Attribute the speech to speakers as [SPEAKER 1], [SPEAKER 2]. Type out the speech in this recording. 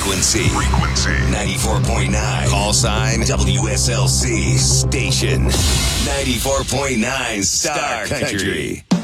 [SPEAKER 1] Frequency 94.9. Call sign WSLC. Station 94.9 Star Country.